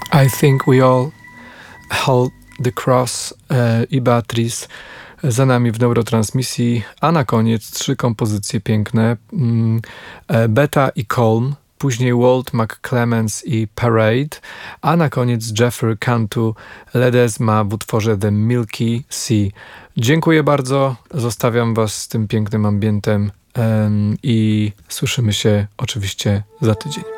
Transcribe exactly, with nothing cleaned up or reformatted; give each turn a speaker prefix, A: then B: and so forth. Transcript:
A: I think we all hold the cross e, i Beatrice za nami w neurotransmisji, a na koniec trzy kompozycje piękne. Mm, e, Beta i Calm, później Walt McClemens i Parade, a na koniec Jeffrey Cantu Ledesma w utworze The Milky Sea. Dziękuję bardzo, zostawiam was z tym pięknym ambientem em, i słyszymy się oczywiście za tydzień.